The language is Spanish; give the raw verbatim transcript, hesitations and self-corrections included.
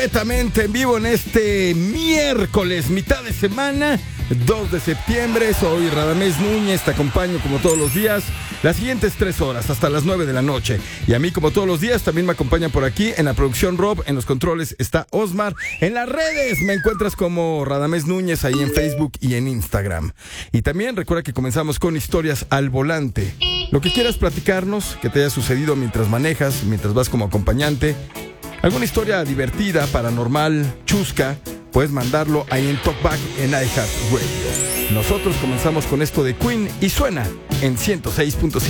completamente en vivo en este miércoles, mitad de semana, dos de septiembre. Soy Radamés Núñez, te acompaño como todos los días las siguientes tres horas hasta las nueve de la noche. Y a mí como todos los días también me acompañan por aquí en la producción Rob, en los controles está Osmar. En las redes me encuentras como Radamés Núñez ahí en Facebook y en Instagram. Y también recuerda que comenzamos con historias al volante. Lo que quieras platicarnos, que te haya sucedido mientras manejas, mientras vas como acompañante, alguna historia divertida, paranormal, chusca, puedes mandarlo ahí en Talkback en iHeartRadio. Nosotros comenzamos con esto de Queen y suena en ciento seis punto cinco.